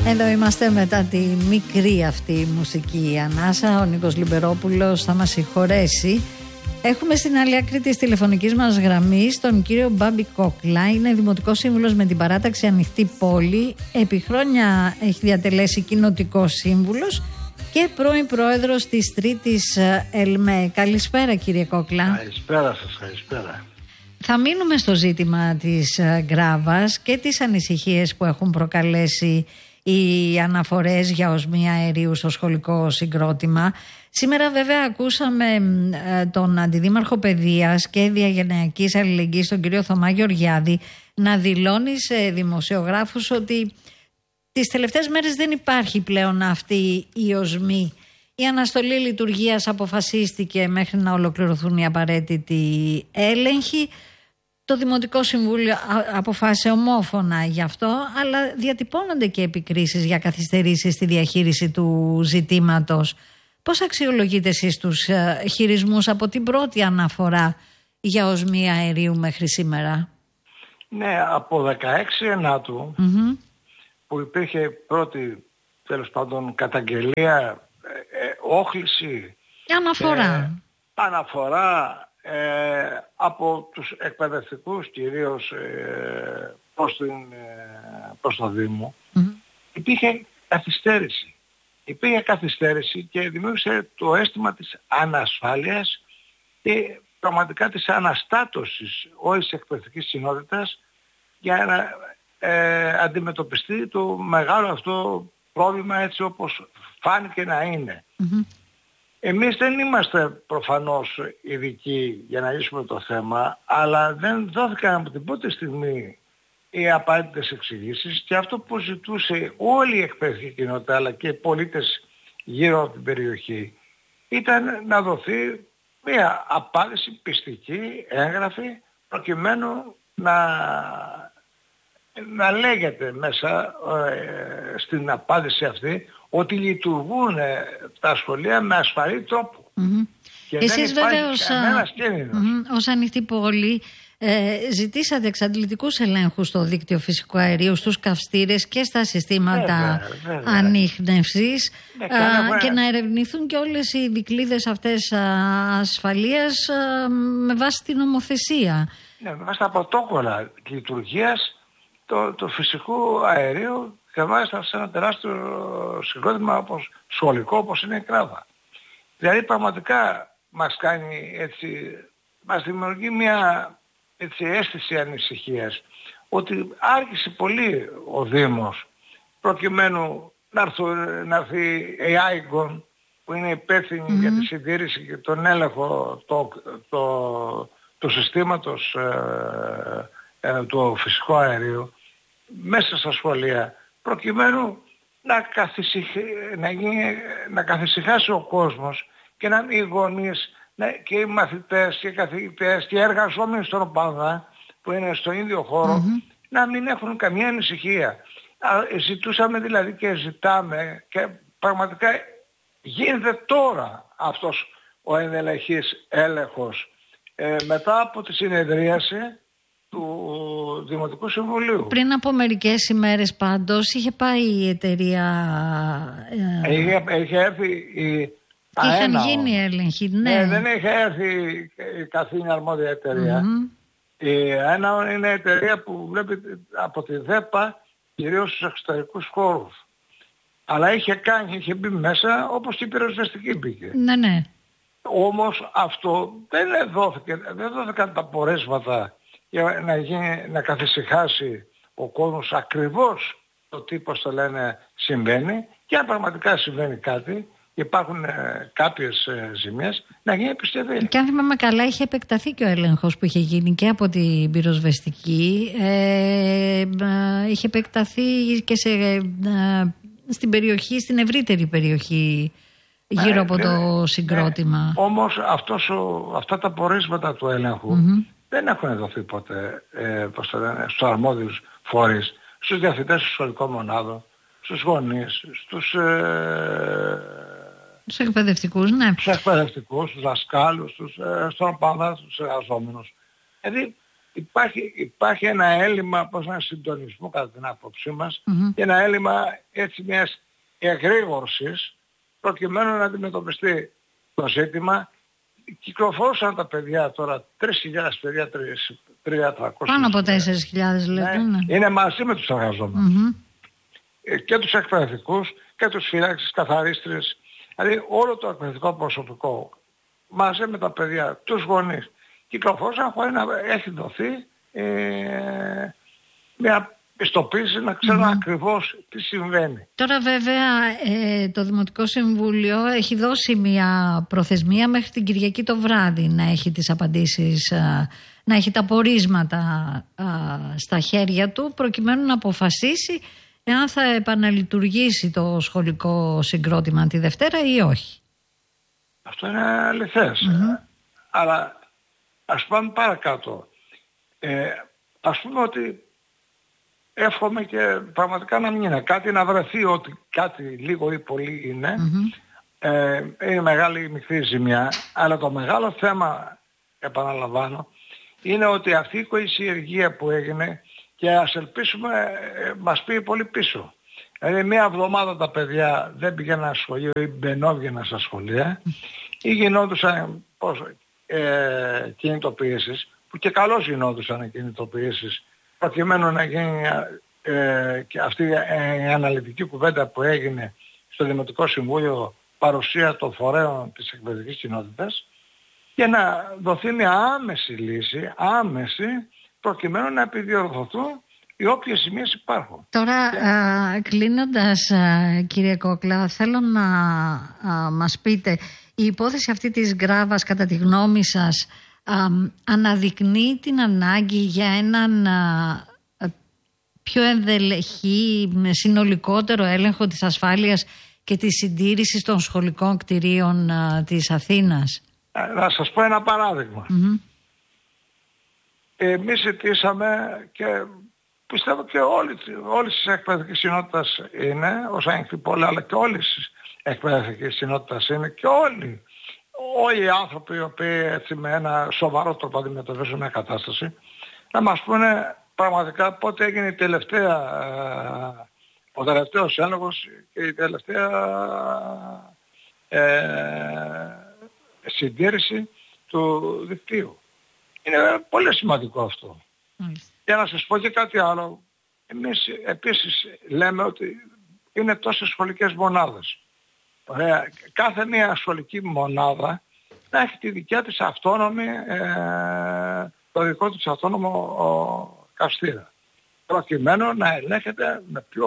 Εδώ είμαστε μετά τη μικρή αυτή μουσική ανάσα. Ο Νίκος Λιμπερόπουλος θα μας συγχωρέσει. Έχουμε στην άλλη άκρη της τηλεφωνικής μας γραμμής τον κύριο Μπάμπη Κόκλα. Είναι δημοτικός σύμβουλος με την παράταξη Ανοιχτή Πόλη. Επί χρόνια έχει διατελέσει κοινοτικός σύμβουλος και πρώην πρόεδρος της Τρίτης ΕΛΜΕ. Καλησπέρα κύριε Κόκλα. Καλησπέρα σας, καλησπέρα. Θα μείνουμε στο ζήτημα της Γκράβας και τις ανησυχίες που έχουν προκαλέσει οι αναφορές για οσμία αερίου στο σχολικό συγκρότημα. Σήμερα βέβαια ακούσαμε τον Αντιδήμαρχο Παιδείας και Διαγενειακής Αλληλεγγύης, τον κύριο Θωμά Γεωργιάδη, να δηλώνει σε δημοσιογράφους ότι τις τελευταίες μέρες δεν υπάρχει πλέον αυτή η οσμή. Η αναστολή λειτουργίας αποφασίστηκε μέχρι να ολοκληρωθούν οι απαραίτητοι έλεγχοι. Το Δημοτικό Συμβούλιο αποφάσισε ομόφωνα γι' αυτό, αλλά διατυπώνονται και επικρίσεις για καθυστερήσεις στη διαχείριση του ζητήματος. Πώς αξιολογείτε εσείς τους χειρισμούς από την πρώτη αναφορά για οσμία αερίου μέχρι σήμερα? Ναι, από 16 Ενάτου που υπήρχε πρώτη τέλος πάντων καταγγελία, όχληση, αναφορά από τους εκπαιδευτικούς κυρίως προς το Δήμο, υπήρχε καθυστέρηση και δημιούργησε το αίσθημα της ανασφάλειας και πραγματικά της αναστάτωσης όλης της εκπαιδευτικής κοινότητας για να αντιμετωπιστεί το μεγάλο αυτό πρόβλημα έτσι όπως φάνηκε να είναι. Εμείς δεν είμαστε προφανώς ειδικοί για να λύσουμε το θέμα, αλλά δεν δόθηκαν από την πρώτη στιγμή οι απαραίτητες εξηγήσεις και αυτό που ζητούσε όλη η εκπαιδευτική κοινότητα αλλά και οι πολίτες γύρω από την περιοχή ήταν να δοθεί μια απάντηση πιστική, έγγραφη, προκειμένου να λέγεται μέσα στην απάντηση αυτή ότι λειτουργούν τα σχολεία με ασφαλή τρόπο. Και εσείς δεν υπάρχει κανένας κίνδυνος. Ως Ανοιχτή Πόλη ζητήσατε εξαντλητικούς ελέγχους στο δίκτυο φυσικού αερίου, στους καυστήρες και στα συστήματα ανίχνευσης και να ερευνηθούν και όλες οι δικλείδες αυτές ασφαλείας με βάση την νομοθεσία. Ναι, με βάση τα πρωτόκολλα λειτουργίας του φυσικού αερίου και μάλιστα σε ένα τεράστιο συγκρότημα σχολικό όπως είναι η Γκράβα. Δηλαδή πραγματικά μας κάνει έτσι, μας δημιουργεί μια έτσι αίσθηση ανησυχίας ότι άργησε πολύ ο Δήμος προκειμένου να έρθει η Άικον που είναι υπεύθυνη για τη συντήρηση και τον έλεγχο του συστήματος του φυσικού αερίου μέσα στα σχολεία προκειμένου να καθησυχάσει ο κόσμος και να οι γονείς και οι μαθητές και οι καθηγητές και οι εργαζόμενοι στον ΟΠΑΔΑ που είναι στον ίδιο χώρο να μην έχουν καμία ανησυχία. Ζητούσαμε δηλαδή και ζητάμε και πραγματικά γίνεται τώρα αυτός ο ενδελεχής έλεγχος μετά από τη συνεδρίαση του Δημοτικού Συμβουλίου. Πριν από μερικές ημέρες πάντως είχε πάει η εταιρεία... Είχε έρθει και είχαν γίνει έλεγχοι, ναι. Δεν είχε έρθει η καθήλυνα αρμόδια εταιρεία. Η ΑΕΝΑ είναι εταιρεία που βλέπει από τη ΔΕΠΑ κυρίως στους εξωτερικούς χώρους. Αλλά είχε μπει μέσα όπως και η πυροσβεστική μπήκε. Ναι. Όμως αυτό δεν δόθηκαν τα πορέσματα για να καθησυχάσει ο κόσμος ακριβώς το τι πώς το λένε συμβαίνει και αν πραγματικά συμβαίνει κάτι, υπάρχουν κάποιες ζημιές, να γίνει επιστροφή. Και αν θυμάμαι καλά είχε επεκταθεί και ο έλεγχος που είχε γίνει και από την πυροσβεστική, είχε επεκταθεί και στην περιοχή, στην ευρύτερη περιοχή γύρω από το συγκρότημα. Όμως αυτά τα πορίσματα του έλεγχου δεν έχουν δοθεί ποτέ στους αρμόδιους φορείς, στους διευθυντές των σχολικών μονάδων, στους γονείς, στους εκπαιδευτικούς, ναι. Στους εκπαιδευτικούς, στους δασκάλους, στον ΟΠΑΔΑ, στους εργαζόμενους. Δηλαδή υπάρχει ένα έλλειμμα συντονισμού κατά την άποψή μας και ένα έλλειμμα έτσι μιας εγρήγορσης προκειμένου να αντιμετωπιστεί το ζήτημα. Κυκλοφορούσαν τα παιδιά τώρα, 3.000 παιδιά, 3.300. Πάνω από 4.000 λέτε. Ναι. Είναι μαζί με τους εργαζόμενους. Και τους εκπαιδευτικούς και τους φύλαξες, καθαρίστρες. Δηλαδή όλο το εκπαιδευτικό προσωπικό μαζί με τα παιδιά, τους γονείς, κυκλοφορούσαν χωρίς να έχει δοθεί μια πιστοποίηση να ξέρουν ακριβώς τι συμβαίνει. Τώρα βέβαια το Δημοτικό Συμβούλιο έχει δώσει μια προθεσμία μέχρι την Κυριακή το βράδυ να έχει τις απαντήσεις, να έχει τα πορίσματα στα χέρια του προκειμένου να αποφασίσει εάν θα επαναλειτουργήσει το σχολικό συγκρότημα τη Δευτέρα ή όχι. Αυτό είναι αληθές. Αλλά ας πάμε παρακάτω. Ας πούμε ότι εύχομαι και πραγματικά να μην είναι κάτι, να βρεθεί ότι κάτι λίγο ή πολύ είναι. Είναι μεγάλη ή μικρή ζημιά, αλλά το μεγάλο θέμα, επαναλαμβάνω, είναι ότι αυτή η κοησιεργία που έγινε, και ας ελπίσουμε μας πήγε πολύ πίσω. Δηλαδή μία εβδομάδα τα παιδιά δεν πήγαιναν σχολείο ή μπαινόβγαιναν στα σχολεία ή γινόντουσαν κινητοποιήσεις, που και καλώς γινόντουσαν κινητοποιήσεις, προκειμένου να γίνει και αυτή η αναλυτική κουβέντα που έγινε στο Δημοτικό Συμβούλιο, παρουσία των φορέων της εκπαιδευτικής κοινότητας, και να δοθεί μια άμεση λύση, προκειμένου να επιδιορθωθούν οι όποιες ζημίες υπάρχουν. Τώρα κλείνοντας, κύριε Κόκλα, θέλω να μας πείτε, η υπόθεση αυτή της Γκράβας κατά τη γνώμη σας αναδεικνύει την ανάγκη για έναν πιο ενδελεχή, συνολικότερο έλεγχο της ασφάλειας και της συντήρησης των σχολικών κτηρίων της Αθήνας? Να σας πω ένα παράδειγμα. Εμείς ζητήσαμε, και πιστεύω και όλες τις εκπαιδευτικές συνότητες είναι, ως Αγγλιπόλη, αλλά και όλες τις εκπαιδευτικές συνότητες είναι, και όλοι οι άνθρωποι οι οποίοι έτσι με ένα σοβαρό τρόπο αντιμετωπίζουν μια κατάσταση, να μας πούνε πραγματικά πότε έγινε ο τελευταίος έλεγχος και η τελευταία συντήρηση του δικτύου. Είναι πολύ σημαντικό αυτό. Για να σας πω και κάτι άλλο, εμείς επίσης λέμε ότι είναι τόσες σχολικές μονάδες. Ωραία. Κάθε μια σχολική μονάδα να έχει τη δικιά της αυτόνομη, το δικό της αυτόνομο καυστήρα, προκειμένου να ελέγχεται με πιο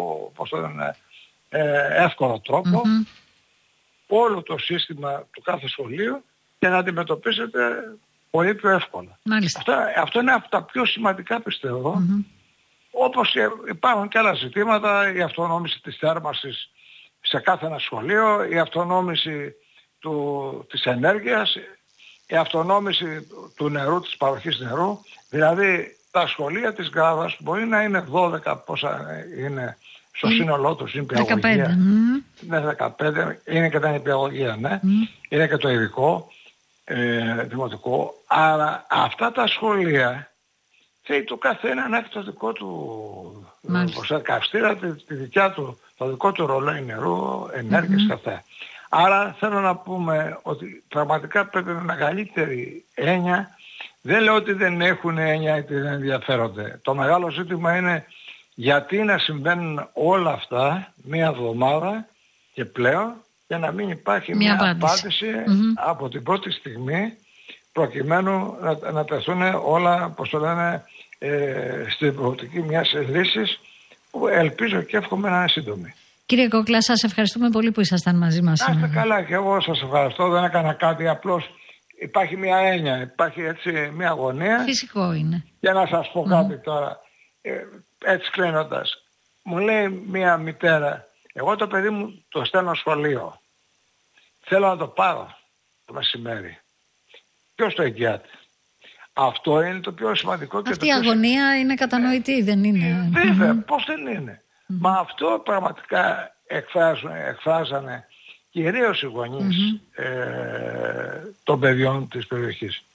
εύκολο τρόπο όλο το σύστημα του κάθε σχολείου και να αντιμετωπίσετε πολύ πιο εύκολα. Αυτό είναι από τα πιο σημαντικά, πιστεύω. Όπως υπάρχουν και άλλα ζητήματα, η αυτονόμηση της θέρμανσης σε κάθε ένα σχολείο, η αυτονόμηση της ενέργειας, η αυτονόμηση του νερού, της παροχής νερού. Δηλαδή τα σχολεία της Γκράβας μπορεί να είναι 12, πόσα είναι στο σύνολό τους, είναι νηπιαγωγεία. Είναι 15, είναι και τα νηπιαγωγεία, ναι. Είναι και το ειδικό, δημοτικό. Αλλά αυτά τα σχολεία θέλει το καθένα να έχει το δικό του καυστήρα, τη δικιά του, το δικό του ρολόι νερού, ενέργειας και αυτά. Άρα θέλω να πούμε ότι πραγματικά πρέπει με μεγαλύτερη έννοια, δεν λέω ότι δεν έχουν έννοια ή ότι δεν ενδιαφέρονται. Το μεγάλο ζήτημα είναι γιατί να συμβαίνουν όλα αυτά μία εβδομάδα και πλέον, για να μην υπάρχει μια απάντηση από την πρώτη στιγμή, προκειμένου να τεθούν όλα, πώς το λένε, στην προοπτική μιας λύσης που ελπίζω και εύχομαι να είναι σύντομη. Κύριε Κόκλα, σας ευχαριστούμε πολύ που ήσασταν μαζί μας. Να είστε καλά, και εγώ σας ευχαριστώ. Δεν έκανα κάτι, απλώς υπάρχει μια έννοια, υπάρχει έτσι μια αγωνία. Φυσικό είναι. Για να σας πω κάτι τώρα, έτσι κλείνοντας. Μου λέει μια μητέρα, εγώ το παιδί μου το στέλνω σχολείο. Θέλω να το πάρω το μεσημέρι. Ποιος το εγγυάται? Αυτό είναι το πιο σημαντικό. Αυτή η αγωνία είναι κατανοητή, δεν είναι? Βέβαια, πώς δεν είναι. Μα αυτό πραγματικά εκφράζανε κυρίως οι γονείς των παιδιών της περιοχής.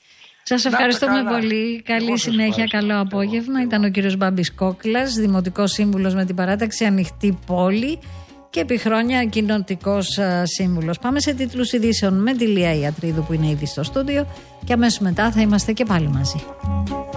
Σας ευχαριστούμε πολύ. Καλή συνέχεια, καλό απόγευμα. Ήταν ο κύριος Μπάμπης Κόκλας, Δημοτικός Σύμβουλος με την παράταξη Ανοιχτή Πόλη και επί χρόνια κοινοτικός σύμβουλος. Πάμε σε τίτλους ειδήσεων με τη Λία Ιατρίδου που είναι ήδη στο στούντιο και αμέσως μετά θα είμαστε και πάλι μαζί.